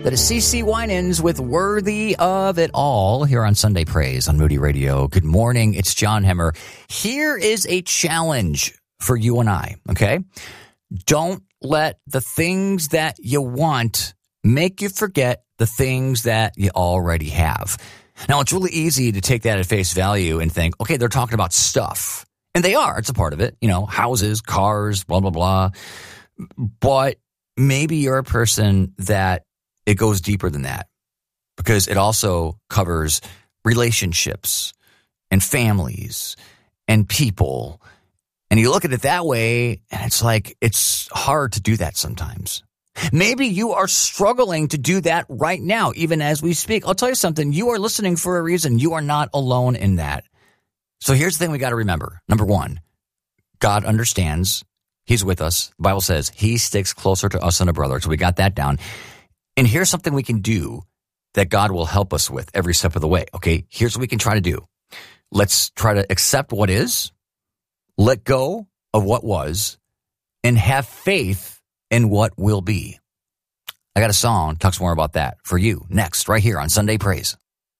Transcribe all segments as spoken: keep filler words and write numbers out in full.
That is CeCe Winans with Worthy of It All here on Sunday Praise on Moody Radio. Good morning. It's John Hemmer. Here is a challenge for you and I, okay? Don't let the things that you want make you forget the things that you already have. Now, it's really easy to take that at face value and think, okay, they're talking about stuff. And they are. It's a part of it. You know, houses, cars, blah, blah, blah. But maybe you're a person that it goes deeper than that, because it also covers relationships and families and people. And you look at it that way, and it's like it's hard to do that sometimes. Maybe you are struggling to do that right now, even as we speak. I'll tell you something. You are listening for a reason. You are not alone in that. So here's the thing we got to remember. Number one, God understands. He's with us. The Bible says he sticks closer to us than a brother. So we got that down. And here's something we can do that God will help us with every step of the way. Okay, here's what we can try to do. Let's try to accept what is, let go of what was, and have faith in what will be. I got a song talks more about that for you next, right here on Sunday Praise.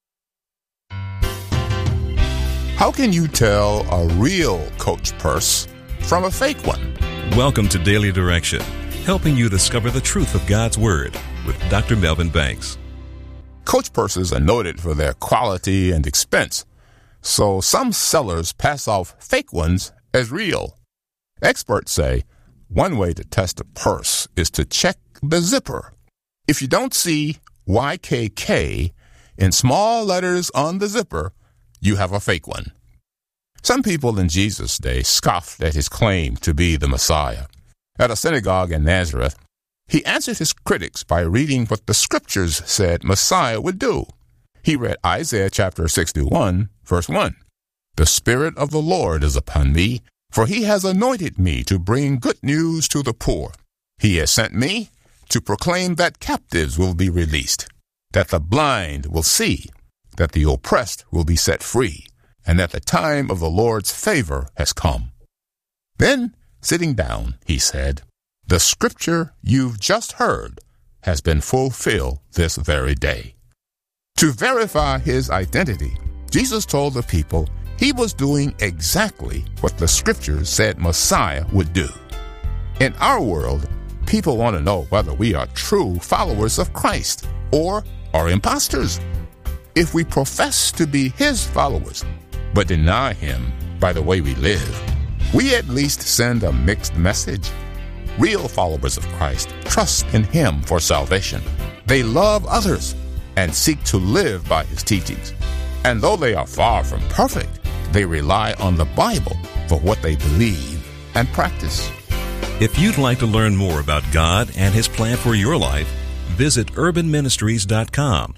How can you tell a real Coach Purse from a fake one? Welcome to Daily Direction, helping you discover the truth of God's Word with Doctor Melvin Banks. Coach Purses are noted for their quality and expense, so some sellers pass off fake ones as real. Experts say one way to test a purse is to check the zipper. If you don't see Y K K in small letters on the zipper, you have a fake one. Some people in Jesus' day scoffed at his claim to be the Messiah. At a synagogue in Nazareth, he answered his critics by reading what the scriptures said Messiah would do. He read Isaiah chapter sixty-one, verse one. The Spirit of the Lord is upon me, for he has anointed me to bring good news to the poor. He has sent me to proclaim that captives will be released, that the blind will see, that the oppressed will be set free, and that the time of the Lord's favor has come. Then, sitting down, he said, the scripture you've just heard has been fulfilled this very day. To verify his identity, Jesus told the people he was doing exactly what the scriptures said Messiah would do. In our world, people want to know whether we are true followers of Christ or are imposters. If we profess to be his followers, but deny him by the way we live, we at least send a mixed message. Real followers of Christ trust in him for salvation. They love others and seek to live by his teachings. And though they are far from perfect, they rely on the Bible for what they believe and practice. If you'd like to learn more about God and his plan for your life, visit urban ministries dot com.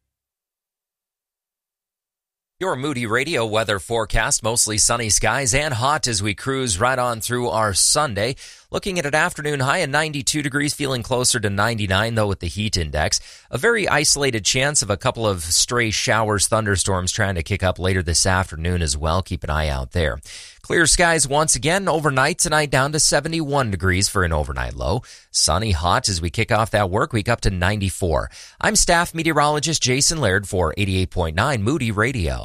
Your Moody Radio weather forecast, mostly sunny skies and hot as we cruise right on through our Sunday. Looking at an afternoon high of ninety-two degrees, feeling closer to ninety-nine, though, with the heat index. A very isolated chance of a couple of stray showers, thunderstorms trying to kick up later this afternoon as well. Keep an eye out there. Clear skies once again. Overnight tonight down to seventy-one degrees for an overnight low. Sunny hot as we kick off that work week up to ninety-four. I'm staff meteorologist Jason Laird for eighty-eight point nine Moody Radio.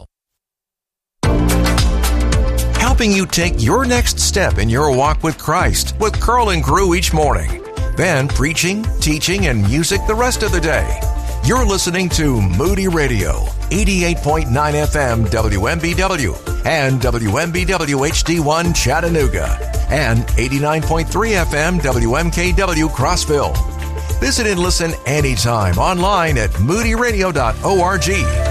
Helping you take your next step in your walk with Christ with Curl and Crew each morning. Then preaching, teaching, and music the rest of the day. You're listening to Moody Radio, eighty-eight point nine F M W M B W and W M B W H D one Chattanooga and eighty-nine point three F M W M K W Crossville. Visit and listen anytime online at moody radio dot org.